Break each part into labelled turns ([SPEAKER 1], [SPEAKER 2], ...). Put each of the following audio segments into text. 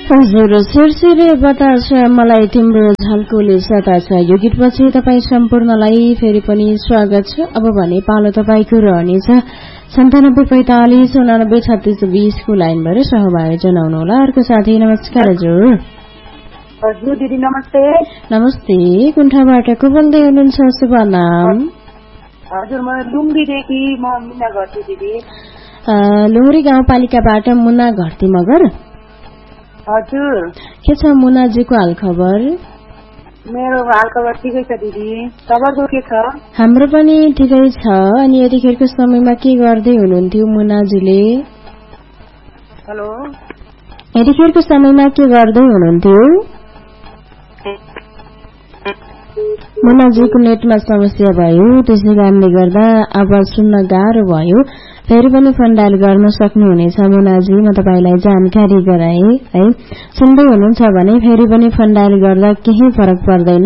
[SPEAKER 1] हजुर सिरसिरे बतास मलाई तिम्रो झल्कोले सताछ यो गीतपछि तपाईँ सम्पूर्णलाई फेरि पनि स्वागत छ। अब भने पालो तपाईँको रहनेछ 9745893620 को लाइनबाट सहभागी जनाउनुहोला। अर्को साथी नमस्कार। हजुर
[SPEAKER 2] हजुर दिदी नमस्ते।
[SPEAKER 1] नमस्ते, कुन ठाउँबाट को बोल्दै हुनुहुन्छ? शुभ नाम?
[SPEAKER 2] हजुर म लुम्बीदेखि म मुना घरती दिदी।
[SPEAKER 1] लुम्बी गाउँपालिकाबाट मुना घरती मगर।
[SPEAKER 2] हजुर
[SPEAKER 1] के छ मुनाजीको हालखबर?
[SPEAKER 2] मेरो हालखबर ठिकै छ दिदी, तपाईको के छ?
[SPEAKER 1] हाम्रो पनि ठिकै छ। अनि यतिखेरको समयमा के गर्दै हुनुहुन्थ्यो मुनाजीले?
[SPEAKER 2] हेलो,
[SPEAKER 1] यतिखेरको समयमा के गर्दै हुनुहुन्थ्यो? मुनाजीको नेटमा समस्या भयो, त्यसै कारणले गर्दा आवाज सुन्न गाह्रो भयो। फेरि पनि फोन डायल गर्न सक्नुहुनेछ मुनाजी, म तपाईँलाई जानकारी गराएँ है। सुन्दै हुनुहुन्छ भने फेरि पनि फोन डायल गर्दा केही फरक पर्दैन।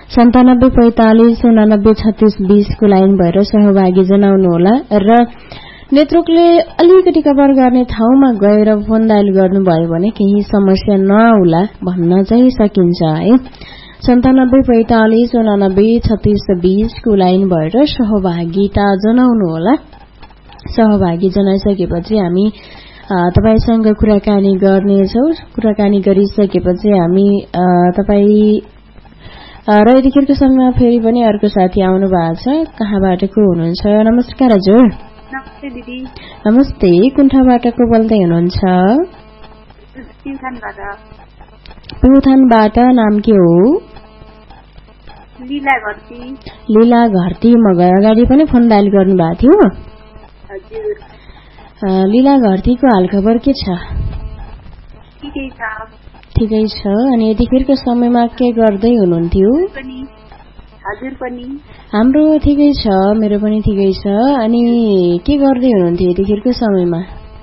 [SPEAKER 1] 9745893620 को लाइन भएर सहभागी जनाउनुहोला। र नेटवर्कले अलिकति कभर गर्ने ठाउँमा गएर फोन डायल गर्नुभयो भने केही समस्या नआउला भन्न चाहिँ सकिन्छ है। 9745893620 को लाइन भएर सहभागिता जनाउनुहोला। सहभागी जनाइसकेपछि हामी तपाईसँग कुराकानी गर्नेछौँ। कुराकानी गरिसकेपछि हामी तपाईँ र यतिखेरको समयमा फेरि पनि अर्को साथी आउनु भएको छ। कहाँबाट को हुनुहुन्छ? नमस्कार। हजुर
[SPEAKER 2] नमस्ते दिदी।
[SPEAKER 1] नमस्ते, कुन ठाउँबाट को बोल्दै हुनुहुन्छ? प्युथानबाट। नाम के हो?
[SPEAKER 2] लीला घरती।
[SPEAKER 1] लीला घरती मगर। अगाडि पनि फोन डायल गर्नु भएको थियो?
[SPEAKER 2] हजुर।
[SPEAKER 1] लीला घरतीको हालखबर के छ?
[SPEAKER 2] ठिकै छ।
[SPEAKER 1] ठिकै छ। अनि यतिखेरको समयमा के गर्दै हुनुहुन्थ्यो?
[SPEAKER 2] हजुर पनि
[SPEAKER 1] हाम्रो ठिकै छ, मेरो पनि ठिकै छ। अनि के गर्दै हुनुहुन्थ्यो यतिखेरको समयमा?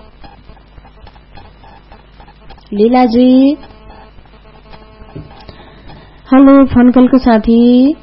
[SPEAKER 1] लीलाजी हेलो, फोन कलको साथी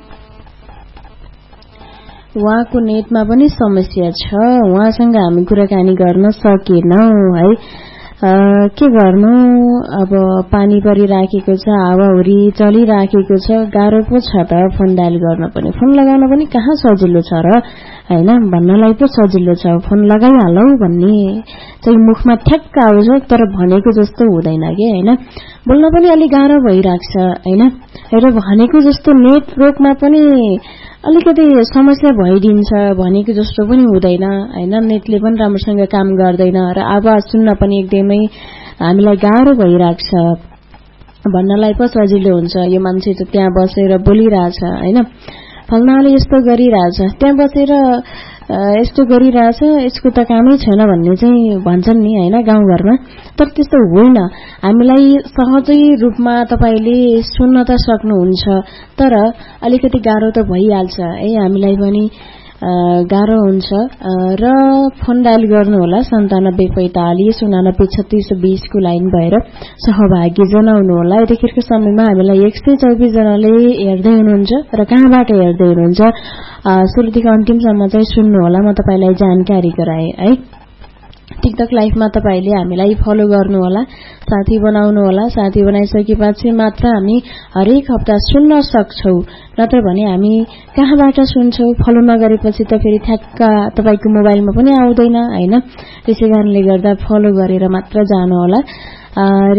[SPEAKER 1] उहाँको नेटमा पनि समस्या छ, उहाँसँग हामी कुराकानी गर्न सकेनौं है। के गर्नु, अब पानी परिराखेको छ, हावाहुरी चलिराखेको छ, गाह्रो पो छ त फोन डायल गर्न पनि। फोन लगाउन पनि कहाँ सजिलो छ र हैन, भन्नलाई पो सजिलो छ। फोन लगाइहालौ भन्ने चाहिँ मुखमा ठ्याक्क आउँछ, तर भनेको जस्तो हुँदैन के हैन। बोल्न पनि अलि गाह्रो भइराख्छ हैन। र भनेको जस्तो नेटवर्कमा पनि अलिकति समस्या भइदिन्छ, भनेको जस्तो पनि हुँदैन हैन। नेटले पनि राम्रोसँग काम गर्दैन र आवाज सुन्न पनि एकदमै हामीलाई गाह्रो भइराख्छ। भन्नलाई पो सजिलो हुन्छ, यो मान्छे चाहिँ त्यहाँ बसेर बोलिरहेछ हैन, फल्नाले यस्तो गरिरहेछ, त्यहाँ बसेर यस्तो गरिरहेछ, यसको त कामै छैन भन्ने चाहिँ भन्छन् नि हैन गाउँघरमा। तर त्यस्तो होइन, हामीलाई सहजै रूपमा तपाईले सुन्न त सक्नुहुन्छ, तर अलिकति गाह्रो त भइहाल्छ है, हामीलाई पनि गाह्रो हुन्छ। र फोन डायल गर्नुहोला 9745893620 को लाइन भएर सहभागी जनाउनुहोला। यतिखेरको समयमा हामीलाई 124 जनाले हेर्दै हुनुहुन्छ र कहाँबाट हेर्दै हुनुहुन्छ सुरुदेखि अन्तिमसम्म चाहिँ सुन्नुहोला, म तपाईलाई जानकारी गराएँ है। टिकटक लाइभमा तपाईले हामीलाई फलो गर्नुहोला, साथी बनाउनुहोला। साथी बनाइसकेपछि मात्र हामी हरेक हप्ता सुन्न सक्छौं, नत्र भने हामी कहाँबाट सुन्छौं? फलो नगरेपछि त फेरि ठ्याक्क तपाईको मोबाइलमा पनि आउँदैन हैन। त्यसै कारणले गर्दा फलो गरेर मात्र जानुहोला। र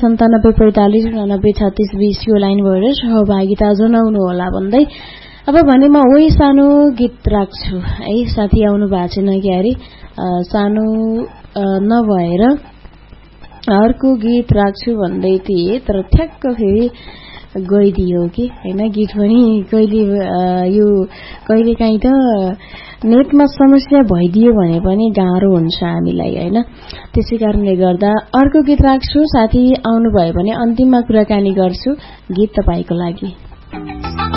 [SPEAKER 1] 9745893620 को लाइन भएर सहभागिता जनाउनुहोला भन्दै अब भने म ओइ सानो गीत राख्छु है। साथी आउनु भएको छैन क्यारे, सानो नभएर अर्को गीत राख्छु भन्दै थिए, तर ठ्याक्क फेरि गइदियो कि हैन। गीत पनि कहिले काहीँ त नेटमा समस्या भइदियो भने पनि गाह्रो हुन्छ हामीलाई हैन। त्यसै कारणले गर्दा अर्को गीत राख्छु। साथी आउनु भयो भने अन्तिममा कुराकानी गर्छु। गीत तपाईको लागि।